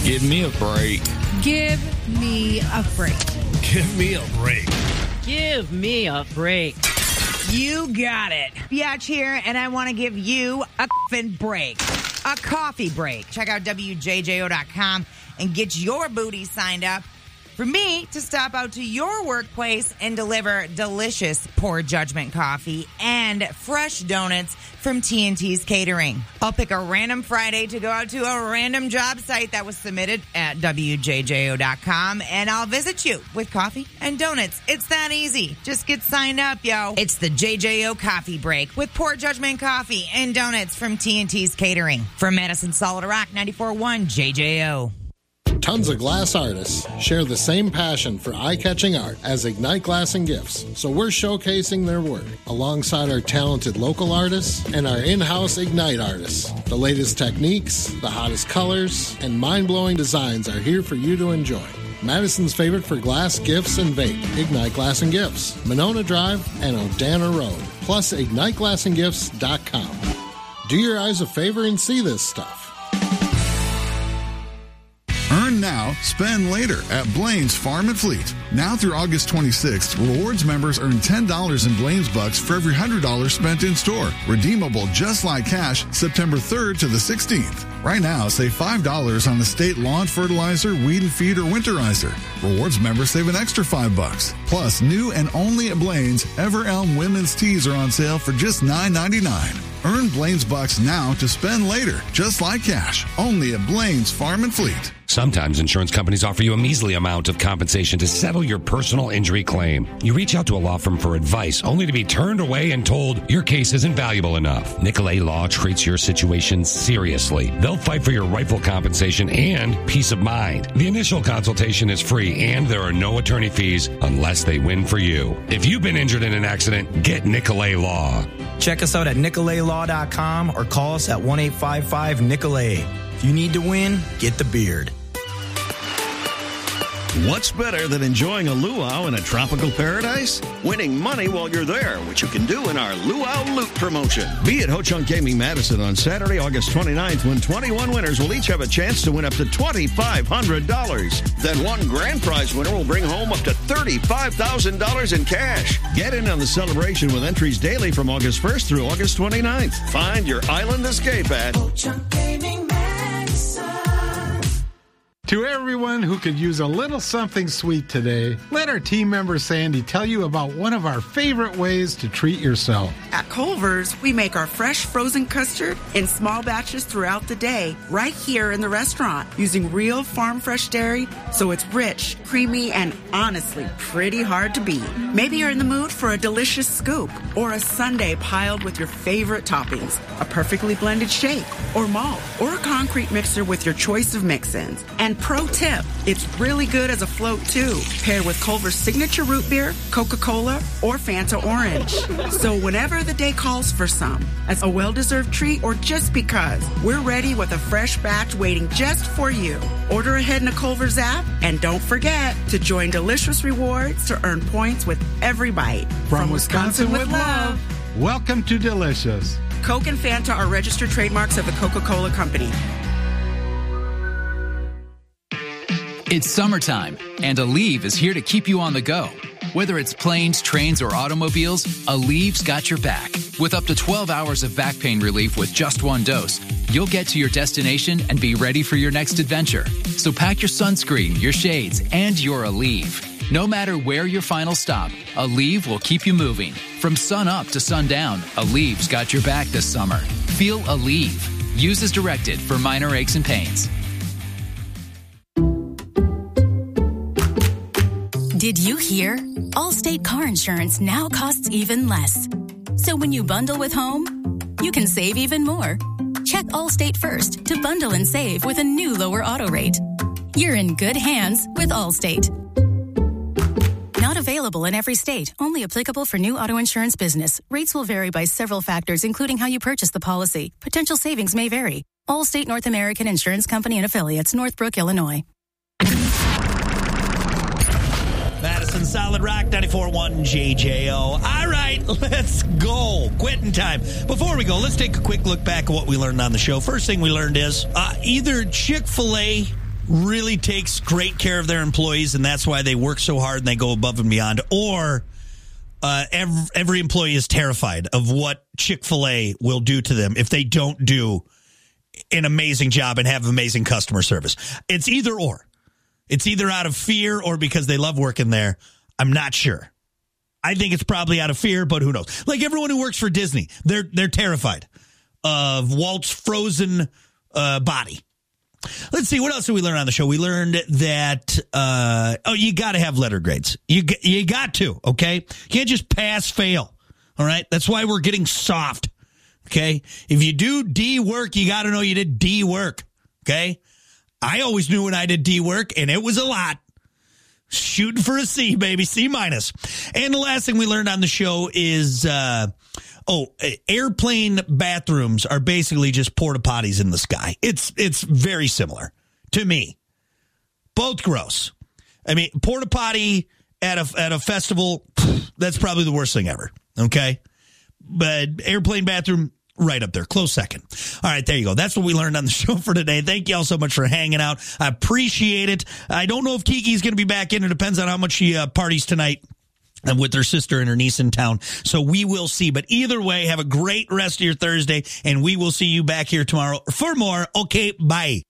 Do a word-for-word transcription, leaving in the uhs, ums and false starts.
Give me a break. Give me a break. Give me a break. Give me a break. You got it. Biatch here, and I want to give you a f***ing break. A coffee break. Check out W J J O dot com and get your booty signed up for me to stop out to your workplace and deliver delicious Poor Judgment coffee and fresh donuts from T and T's Catering. I'll pick a random Friday to go out to a random job site that was submitted at W J J O dot com, and I'll visit you with coffee and donuts. It's that easy. Just get signed up, yo. It's the J J O Coffee Break with Poor Judgment coffee and donuts from T and T's Catering. From Madison Solid Rock, ninety-four point one J J O. Tons of glass artists share the same passion for eye-catching art as Ignite Glass and Gifts, so we're showcasing their work alongside our talented local artists and our in-house Ignite artists. The latest techniques, the hottest colors, and mind-blowing designs are here for you to enjoy. Madison's favorite for glass, gifts, and vape, Ignite Glass and Gifts, Monona Drive and Odana Road, plus ignite glass and gifts dot com. Do your eyes a favor and see this stuff. Earn now, spend later at Blaine's Farm and Fleet. Now through August twenty-sixth, Rewards members earn ten dollars in Blaine's Bucks for every one hundred dollars spent in store. Redeemable just like cash September third to the sixteenth. Right now, save five dollars on the state lawn fertilizer, weed and feed, or winterizer. Rewards members save an extra five bucks. Plus, new and only at Blaine's, Ever Elm women's tees are on sale for just nine ninety-nine. Earn Blaine's Bucks now to spend later, just like cash. Only at Blaine's Farm and Fleet. Sometimes insurance companies offer you a measly amount of compensation to settle your personal injury claim. You reach out to a law firm for advice, only to be turned away and told your case isn't valuable enough. Nicolay Law treats your situation seriously. They'll fight for your rightful compensation and peace of mind. The initial consultation is free, and there are no attorney fees unless they win for you. If you've been injured in an accident, get Nicolay Law. Check us out at nicolay law dot com or call us at one eight five five Nicolay. If you need to win, get the beard. What's better than enjoying a luau in a tropical paradise? Winning money while you're there, which you can do in our Luau Loot promotion. Be at Ho Chunk Gaming Madison on Saturday, August twenty-ninth, when twenty-one winners will each have a chance to win up to twenty-five hundred dollars. Then one grand prize winner will bring home up to thirty-five thousand dollars in cash. Get in on the celebration with entries daily from August first through August twenty-ninth. Find your island escape at Ho Chunk Gaming Madison. To everyone who could use a little something sweet today, let our team member Sandy tell you about one of our favorite ways to treat yourself. At Culver's, we make our fresh frozen custard in small batches throughout the day, right here in the restaurant, using real farm fresh dairy, so it's rich, creamy, and honestly pretty hard to beat. Maybe you're in the mood for a delicious scoop or a sundae piled with your favorite toppings, a perfectly blended shake or malt, or a concrete mixer with your choice of mix-ins. And pro tip, it's really good as a float too, paired with Culver's signature root beer, Coca-Cola, or Fanta Orange. So whenever the day calls for some, as a well-deserved treat or just because, we're ready with a fresh batch waiting just for you. Order ahead in the Culver's app, and don't forget to join Delicious Rewards to earn points with every bite. From, From Wisconsin, Wisconsin with love, welcome to Delicious. Coke and Fanta are registered trademarks of the Coca-Cola Company. It's summertime, and Aleve is here to keep you on the go. Whether it's planes, trains, or automobiles, Aleve's got your back. With up to twelve hours of back pain relief with just one dose, you'll get to your destination and be ready for your next adventure. So pack your sunscreen, your shades, and your Aleve. No matter where your final stop, Aleve will keep you moving. From sun up to sundown, Aleve's got your back this summer. Feel Aleve. Use as directed for minor aches and pains. Did you hear? Allstate car insurance now costs even less. So when you bundle with home, you can save even more. Check Allstate first to bundle and save with a new lower auto rate. You're in good hands with Allstate. Not available in every state. Only applicable for new auto insurance business. Rates will vary by several factors, including how you purchase the policy. Potential savings may vary. Allstate North American Insurance Company and Affiliates, Northbrook, Illinois. Madison Solid Rock, ninety-four point one J J O. All right, let's go. Quitting time. Before we go, let's take a quick look back at what we learned on the show. First thing we learned is uh, either Chick-fil-A really takes great care of their employees, and that's why they work so hard and they go above and beyond, or uh, every, every employee is terrified of what Chick-fil-A will do to them if they don't do an amazing job and have amazing customer service. It's either or. It's either out of fear or because they love working there. I'm not sure. I think it's probably out of fear, but who knows? Like everyone who works for Disney, they're they're terrified of Walt's frozen uh, body. Let's see, what else did we learn on the show? We learned that, uh, oh, you got to have letter grades. You, you got to, okay? You can't just pass, fail, all right? That's why we're getting soft, okay? If you do D work, you got to know you did D work, okay? I always knew when I did D work, and it was a lot. Shooting for a C, baby, C minus. And the last thing we learned on the show is, uh, oh, airplane bathrooms are basically just porta potties in the sky. It's it's very similar to me. Both gross. I mean, porta potty at a at a festival, that's probably the worst thing ever. Okay, but airplane bathroom, right up there, close second. All right, there you go. That's what we learned on the show for today. Thank you all so much for hanging out. I appreciate it. I don't know if Kiki's going to be back in. It depends on how much she uh, parties tonight and with her sister and her niece in town. So we will see. But either way, have a great rest of your Thursday, and we will see you back here tomorrow for more. Okay, bye.